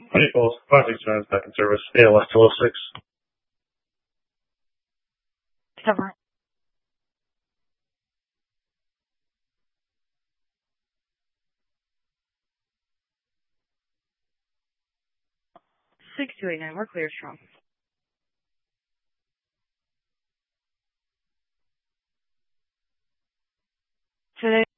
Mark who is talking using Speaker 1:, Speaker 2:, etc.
Speaker 1: Equals 569 back in service. ALS 206.
Speaker 2: Cover. 6289, we're clear, strong. Today